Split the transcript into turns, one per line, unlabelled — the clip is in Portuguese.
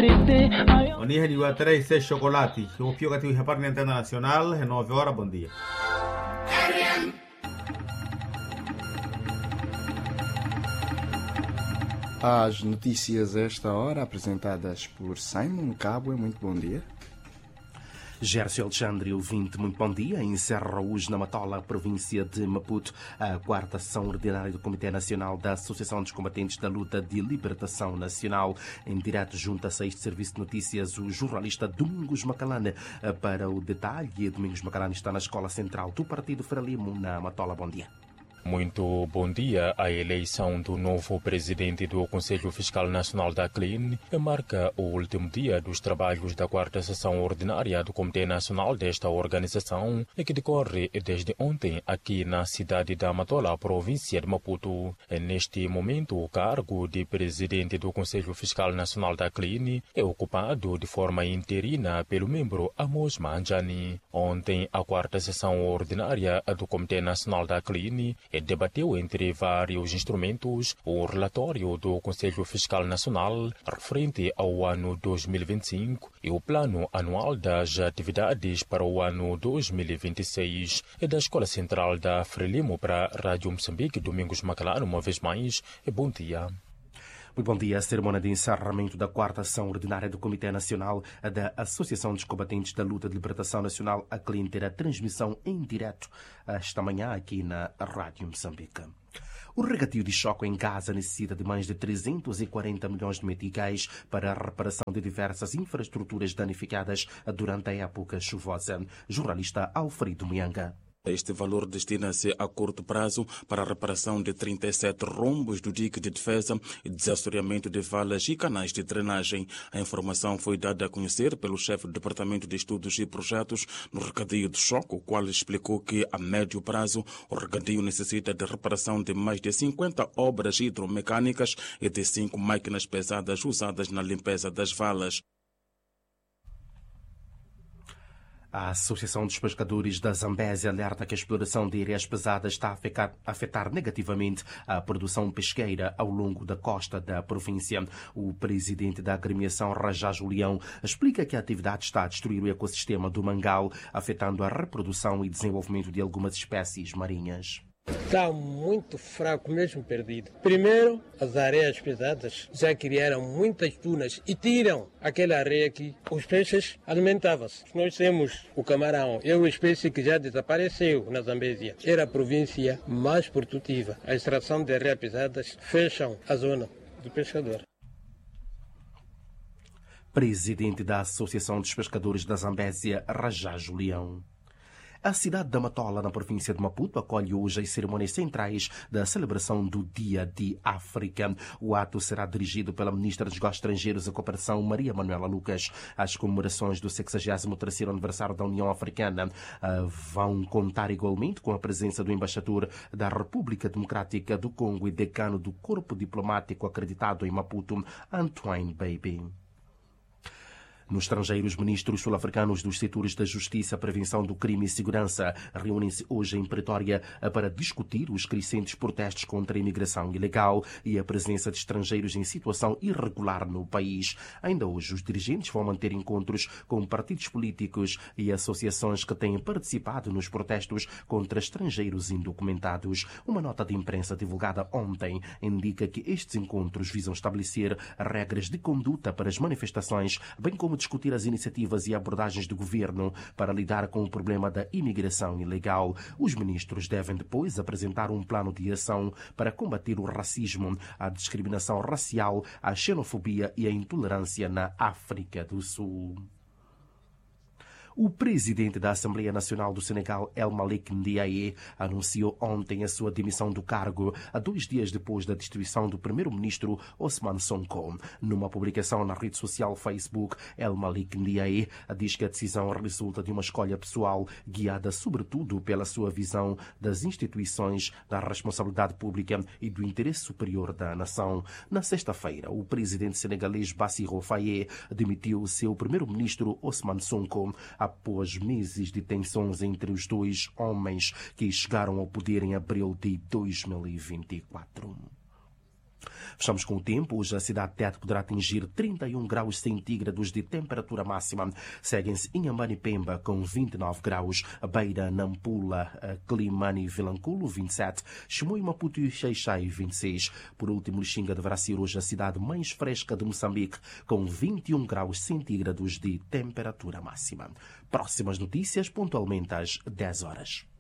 Onia de Guataré e 6 chocolates. O pior que tive na antena nacional é 9 horas. Bom dia.
As notícias a esta hora, apresentadas por Simon Cabo. Muito bom dia.
Gércio Alexandre, ouvinte, muito bom dia. Encerra hoje na Matola, província de Maputo, a 4ª sessão ordinária do Comitê Nacional da Associação dos Combatentes da Luta de Libertação Nacional. Em direto, junta-se a este serviço de notícias o jornalista Domingos Macalane. Para o detalhe, Domingos Macalane está na Escola Central do Partido Frelimo, na Matola. Bom dia.
Muito bom dia. A eleição do novo presidente do Conselho Fiscal Nacional da CLIN marca o último dia dos trabalhos da 4ª sessão ordinária do Comitê Nacional desta organização, que decorre desde ontem aqui na cidade da Matola, província de Maputo. Neste momento, o cargo de presidente do Conselho Fiscal Nacional da CLIN é ocupado de forma interina pelo membro Amos Manjani. Ontem, a 4ª sessão ordinária do Comitê Nacional da CLIN debateu, entre vários instrumentos, o relatório do Conselho Fiscal Nacional referente ao ano 2025 e o plano anual das atividades para o ano 2026. Da Escola Central da Frelimo para a Rádio Moçambique, Domingos Macalano, uma vez mais, bom dia.
Muito bom dia. A cerimônia de encerramento da 4ª sessão ordinária do Comitê Nacional da Associação dos Combatentes da Luta de Libertação Nacional, a CLIN, terá transmissão em direto esta manhã aqui na Rádio Moçambique. O regatio de choque em Gaza necessita de mais de 340 milhões de meticais para a reparação de diversas infraestruturas danificadas durante a época chuvosa. Jornalista Alfredo Mianga.
Este valor destina-se a curto prazo para a reparação de 37 rombos do dique de defesa e desassoreamento de valas e canais de drenagem. A informação foi dada a conhecer pelo chefe do Departamento de Estudos e Projetos no regadio de choque, o qual explicou que, a médio prazo, o regadio necessita de reparação de mais de 50 obras hidromecânicas e de 5 máquinas pesadas usadas na limpeza das valas.
A Associação dos Pescadores da Zambésia alerta que a exploração de areias pesadas está a afetar negativamente a produção pesqueira ao longo da costa da província. O presidente da agremiação, Rajá Julião, explica que a atividade está a destruir o ecossistema do Mangal, afetando a reprodução e desenvolvimento de algumas espécies marinhas.
Está muito fraco, mesmo perdido. Primeiro, as areias pesadas já criaram muitas dunas e tiram aquela areia que os peixes alimentavam-se. Nós temos o camarão, é uma espécie que já desapareceu na Zambésia. Era a província mais produtiva. A extração de areias pesadas fecham a zona do pescador.
Presidente da Associação dos Pescadores da Zambésia, Rajá Julião. A cidade da Matola, na província de Maputo, acolhe hoje as cerimônias centrais da celebração do Dia de África. O ato será dirigido pela Ministra dos Negócios Estrangeiros e Cooperação, Maria Manuela Lucas. As comemorações do 63º aniversário da União Africana vão contar igualmente com a presença do embaixador da República Democrática do Congo e decano do Corpo Diplomático acreditado em Maputo, Antoine Baby. No estrangeiro, os ministros sul-africanos dos setores da Justiça, Prevenção do Crime e Segurança reúnem-se hoje em Pretória para discutir os crescentes protestos contra a imigração ilegal e a presença de estrangeiros em situação irregular no país. Ainda hoje, os dirigentes vão manter encontros com partidos políticos e associações que têm participado nos protestos contra estrangeiros indocumentados. Uma nota de imprensa divulgada ontem indica que estes encontros visam estabelecer regras de conduta para as manifestações, bem como discutir as iniciativas e abordagens do governo para lidar com o problema da imigração ilegal. Os ministros devem depois apresentar um plano de ação para combater o racismo, a discriminação racial, a xenofobia e a intolerância na África do Sul. O presidente da Assembleia Nacional do Senegal, El Malik Ndiaye, anunciou ontem a sua demissão do cargo, a 2 dias depois da destituição do primeiro-ministro Ousmane Sonko. Numa publicação na rede social Facebook, El Malik Ndiaye diz que a decisão resulta de uma escolha pessoal, guiada sobretudo pela sua visão das instituições, da responsabilidade pública e do interesse superior da nação. Na sexta-feira, o presidente senegalês Bassirou Faye demitiu o seu primeiro-ministro Ousmane Sonko, após meses de tensões entre os dois homens que chegaram ao poder em abril de 2024. Fechamos com o tempo. Hoje a cidade de Tete poderá atingir 31 graus centígrados de temperatura máxima. Seguem-se Inhambane e Pemba com 29 graus, Beira, Nampula, Climane e Vilanculo 27, Chimoio, Maputo e Xai-Xai 26. Por último, Lixinga deverá ser hoje a cidade mais fresca de Moçambique com 21 graus centígrados de temperatura máxima. Próximas notícias pontualmente às 10 horas.